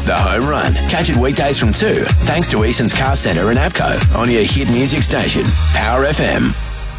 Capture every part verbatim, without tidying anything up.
The Home Run. Catch it weekdays from two, thanks to Easton's Car Centre and APCO on your hit music station, Power F M.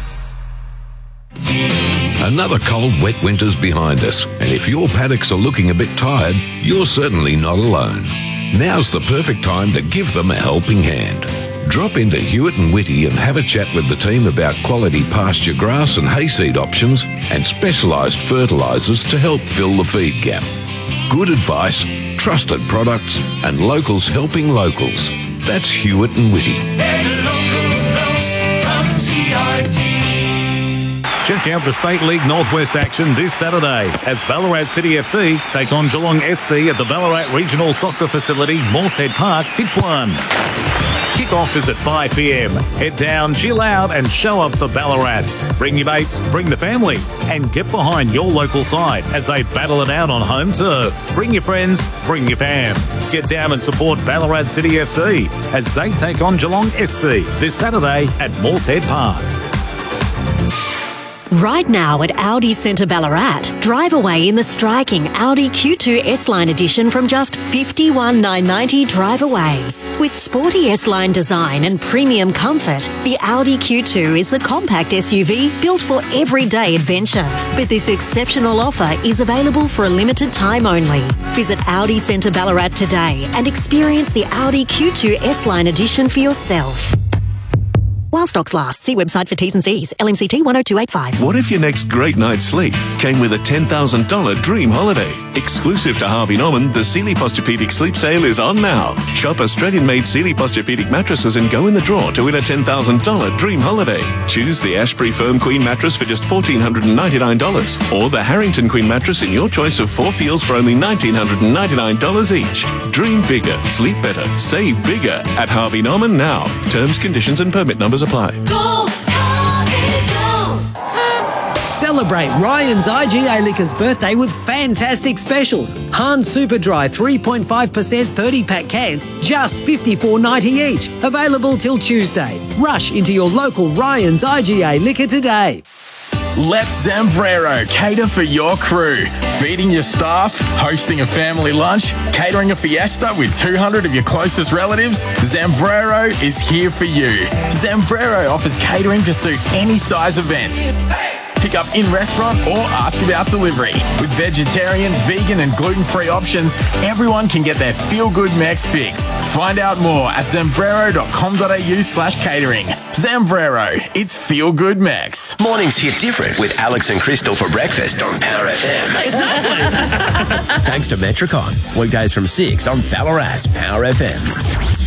Another cold, wet winter's behind us, and if your paddocks are looking a bit tired, you're certainly not alone. Now's the perfect time to give them a helping hand. Drop into Hewitt and Whitty and have a chat with the team about quality pasture grass and hayseed options and specialised fertilisers to help fill the feed gap. Good advice, trusted products, and locals helping locals. That's Hewitt and Whitty. Check out the State League Northwest action this Saturday as Ballarat City F C take on Geelong S C at the Ballarat Regional Soccer Facility, Moorehead Park, Pitch one. Kick-off is at five p m. Head down, chill out and show up for Ballarat. Bring your mates, bring the family and get behind your local side as they battle it out on home turf. Bring your friends, bring your fam. Get down and support Ballarat City F C as they take on Geelong S C this Saturday at Moorehead Park. Right now at Audi Centre Ballarat, drive away in the striking Audi Q two S-Line edition from just fifty-one thousand nine hundred ninety dollars drive away. With sporty S-Line design and premium comfort, the Audi Q two is the compact S U V built for everyday adventure. But this exceptional offer is available for a limited time only. Visit Audi Centre Ballarat today and experience the Audi Q two S-Line edition for yourself. While stocks last, see website for T's and C's. L M C T one oh two eight five. What if your next great night's sleep came with a ten thousand dollars dream holiday? Exclusive to Harvey Norman, the Sealy Posturepedic Sleep Sale is on now. Shop Australian-made Sealy Posturepedic mattresses and go in the draw to win a ten thousand dollars dream holiday. Choose the Ashbury Firm Queen mattress for just one thousand four hundred ninety-nine dollars or the Harrington Queen mattress in your choice of four feels for only one thousand nine hundred ninety-nine dollars each. Dream bigger, sleep better, save bigger at Harvey Norman now. Terms, conditions and permit numbers apply. Go, Harvey, go. Celebrate Ryan's I G A Liquors birthday with fantastic specials. Han Super Dry three point five percent thirty pack cans, just fifty-four ninety each. Available till Tuesday. Rush into your local Ryan's I G A Liquor today. Let Zambrero cater for your crew. Feeding your staff, hosting a family lunch, catering a fiesta with two hundred of your closest relatives, Zambrero is here for you. Zambrero offers catering to suit any size event. Pick up in-restaurant or ask about delivery. With vegetarian, vegan and gluten-free options, everyone can get their feel-good Mex fix. Find out more at zambrero.com.au slash catering. Zambrero, it's feel-good Mex. Mornings hit different with Alex and Crystal for breakfast on Power F M. Exactly. Thanks to Metricon. Weekdays from six on Ballarat's Power F M.